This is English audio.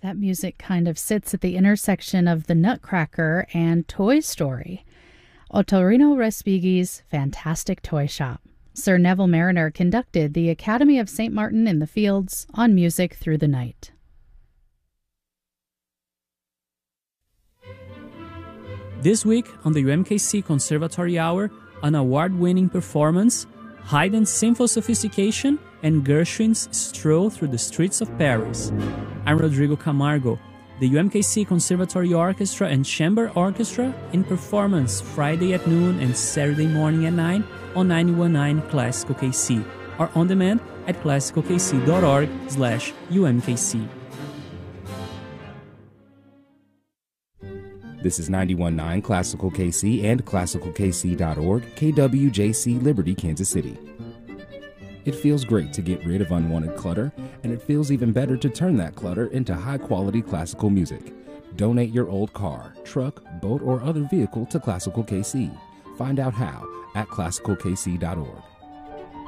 That music kind of sits at the intersection of The Nutcracker and Toy Story. Ottorino Respighi's Fantastic Toy Shop. Sir Neville Marriner conducted the Academy of St. Martin in the Fields on Music Through the Night. This week on the UMKC Conservatory Hour, an award-winning performance, Haydn's Sinful Sophistication, and Gershwin's Stroll Through the Streets of Paris. I'm Rodrigo Camargo. The UMKC Conservatory Orchestra and Chamber Orchestra in performance Friday at noon and Saturday morning at 9 on 91.9 Classical KC, or on demand at classicalkc.org/UMKC. This is 91.9 Classical KC and classicalkc.org, KWJC, Liberty, Kansas City. It feels great to get rid of unwanted clutter, and it feels even better to turn that clutter into high-quality classical music. Donate your old car, truck, boat, or other vehicle to Classical KC. Find out how at classicalkc.org.